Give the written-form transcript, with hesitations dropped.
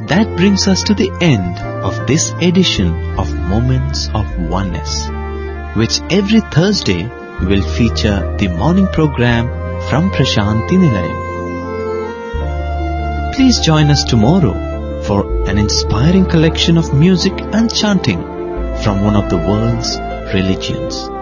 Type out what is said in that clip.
that brings us to the end of this edition of Moments of Oneness, which every Thursday will feature the morning program from Prashanti Nilayam. Please join us tomorrow for an inspiring collection of music and chanting from one of the world's religions.